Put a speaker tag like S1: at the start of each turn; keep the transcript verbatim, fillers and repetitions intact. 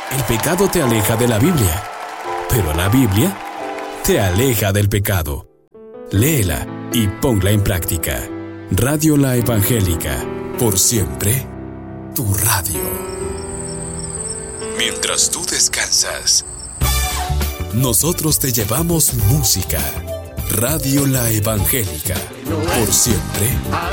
S1: El pecado te aleja de la Biblia, pero la Biblia te aleja del pecado. Léela y ponla en práctica. Radio La Evangélica, por siempre, tu radio. Mientras tú descansas, nosotros te llevamos música. Radio La Evangélica, por siempre,